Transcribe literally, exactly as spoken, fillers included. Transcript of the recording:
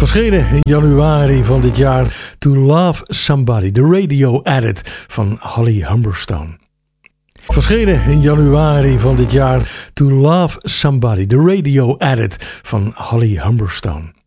Verschenen in januari van dit jaar To Love Somebody, de radio edit van Holly Humberstone. Verschenen in januari van dit jaar To Love Somebody, de radio edit van Holly Humberstone.